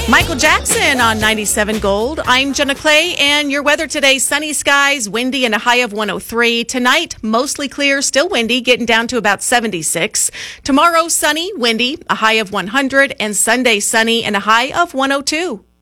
Michael Jackson on 97 Gold. I'm Jenna Clay, and your weather today, sunny skies, windy, and a high of 103. Tonight, mostly clear, still windy, getting down to about 76. Tomorrow, sunny, windy, a high of 100, and Sunday, sunny, and a high of 102.